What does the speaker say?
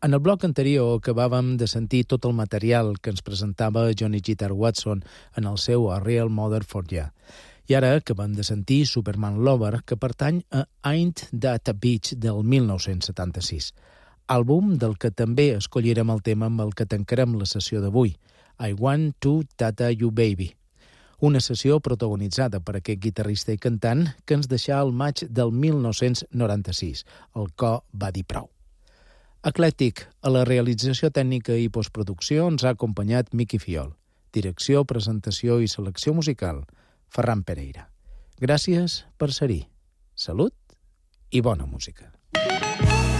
En el bloc anterior acabàvem de sentir tot el material que ens presentava Johnny Guitar Watson en el seu A Real Mother for Ya. I ara acabem de sentir Superman Lover, que pertany a Ain't That a Bitch del 1976, àlbum del que també escollirem el tema amb el que tancarem la sessió d'avui, I Want to Tata You Baby, una sessió protagonitzada per aquest guitarrista i cantant que ens deixà al maig del 1996. El cor va dir prou. Eclèctic, a la realització tècnica i postproducció ens ha acompanyat Miqui Fiol. Direcció, presentació i selecció musical, Ferran Pereira. Gràcies per ser-hi. Salut i bona música.